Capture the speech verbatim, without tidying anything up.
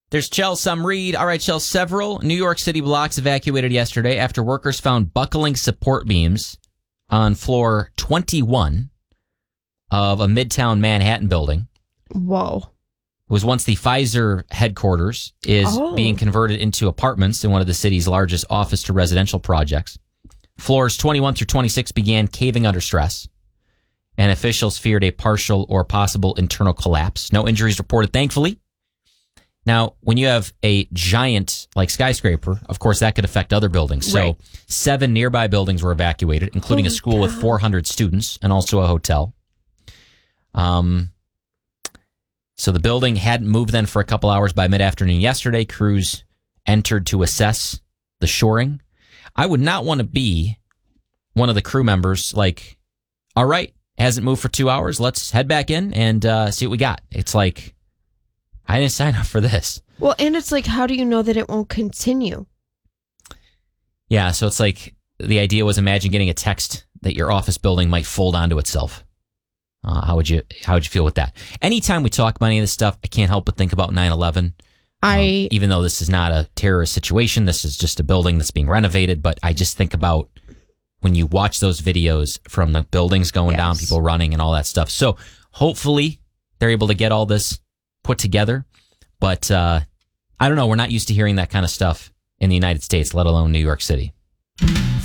There's Chell, some read. All right, Chell, several New York City blocks evacuated yesterday after workers found buckling support beams on floor twenty-one of a Midtown Manhattan building. Whoa. It was once the Pfizer headquarters, is Oh. being converted into apartments in one of the city's largest office to residential projects. Floors twenty-one through twenty-six began caving under stress, and officials feared a partial or possible internal collapse. No injuries reported, thankfully. Now, when you have a giant like skyscraper, of course, that could affect other buildings. So Right. seven nearby buildings were evacuated, including a Holy school with cow. four hundred students and also a hotel. Um, so the building hadn't moved then for a couple hours. By mid-afternoon yesterday, crews entered to assess the shoring. I would not want to be one of the crew members like, all right, hasn't moved for two hours. Let's head back in and uh, see what we got. It's like, I didn't sign up for this. Well, and it's like, how do you know that it won't continue? Yeah, so it's like the idea was, imagine getting a text that your office building might fold onto itself. Uh, how would you how would you feel with that? Anytime we talk about any of this stuff, I can't help but think about nine eleven. I Um, even though this is not a terrorist situation, this is just a building that's being renovated. But I just think about when you watch those videos from the buildings going down, Yes. people running and all that stuff. So hopefully they're able to get all this put together. But uh, I don't know. We're not used to hearing that kind of stuff in the United States, let alone New York City.